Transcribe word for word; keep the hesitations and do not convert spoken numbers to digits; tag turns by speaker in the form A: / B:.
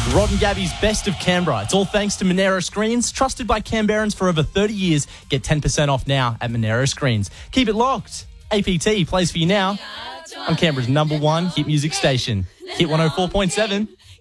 A: Rod and Gabby's Best of Canberra. It's all thanks to Monero Screens, trusted by Canberrans for over thirty years. Get ten percent off now at Monero Screens. Keep it locked. A P T plays for you now on Canberra's number one hit music station. Hit one oh four point seven.